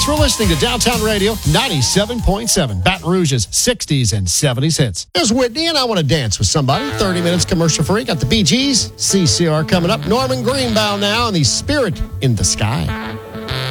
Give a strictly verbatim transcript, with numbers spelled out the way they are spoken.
for listening to Downtown Radio ninety-seven point seven, Baton Rouge's sixties and seventies hits. There's Whitney, and I Want to Dance with Somebody. thirty minutes commercial free. Got the Bee Gees, C C R coming up. Norman Greenbaum now, and the Spirit in the Sky.